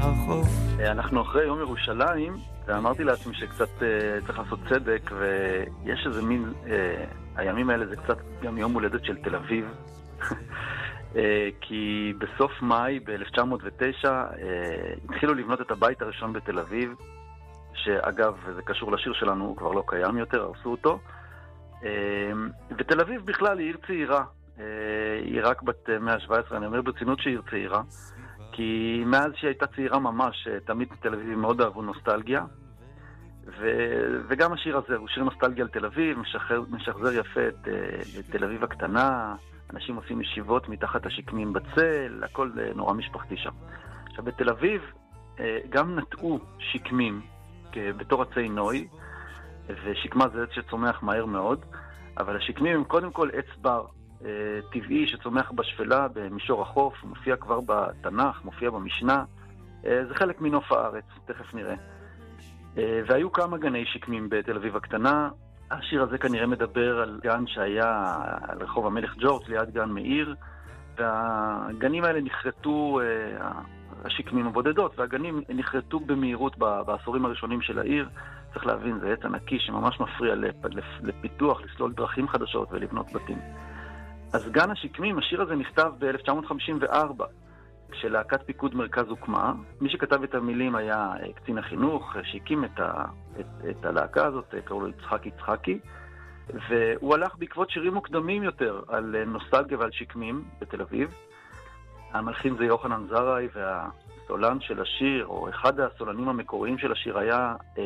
החוף. אנחנו אחרי יום ירושלים, ואמרתי לעצמי שקצת צריך לעשות צדק, ויש איזה מין, הימים האלה זה קצת גם יום הולדת של תל אביב, כי בסוף מאי ב-1909 התחילו לבנות את הבית הראשון בתל אביב, שאגב, זה קשור לשיר שלנו, הוא כבר לא קיים יותר, הרסו אותו. ותל אביב בכלל היא עיר צעירה, היא רק בת 117, אני אומר ברצינות שהיא עיר צעירה, כי מאז שהיא הייתה צעירה ממש, תמיד תל אביב מאוד אהבו נוסטלגיה, וגם השיר הזה הוא שיר נוסטלגיה על תל אביב, משחזר יפה את תל אביב הקטנה, אנשים עושים ישיבות מתחת השקמים בצל, הכל נורא משפחתי שם. עכשיו בתל אביב גם נטעו שקמים בתור עצי נוי, ושקמה זה עץ שצומח מהר מאוד, אבל השקמים הם קודם כל עץ בר טבעי שצומח בשפלה במישור החוף, מופיע כבר בתנ"ך, מופיע במשנה, זה חלק מנוף הארץ, תכף נראה. והיו כמה גני שקמים בתל אביב הקטנה, השיר הזה כנראה מדבר על גן שהיה על רחוב המלך ג'ורג' ליד גן מאיר, והגנים האלה נחרטו, השקמים הבודדות, והגנים נחרטו במהירות בעשורים הראשונים של העיר. צריך להבין, זה עץ ענקי שממש מפריע לפיתוח, לסלול דרכים חדשות ולבנות בתים. אז גן השקמים, השיר הזה נכתב ב-1954, כשלהקת פיקוד מרכז הוקמה. מי שכתב את המילים היה קצין החינוך, שהקים את הלהקה הזאת, קראו לו יצחקי, והוא הלך בעקבות שירים מוקדמים יותר על נוסטלגיה ועל שקמים בתל אביב. המלחין זה יוחנן זרעי, והסולן של השיר, או אחד הסולנים המקוריים של השיר היה